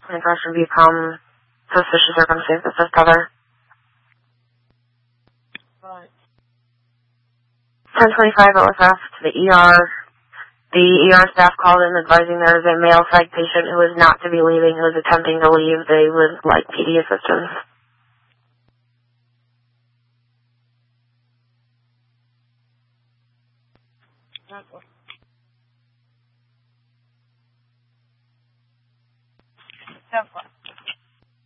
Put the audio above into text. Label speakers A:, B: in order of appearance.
A: and person become suspicious circumstances of other.
B: Right.
A: 10:25 OSF to the ER. The ER staff called in advising there is a male psych patient who is not to be leaving, who is attempting to leave. They would like PD assistance.
B: Okay.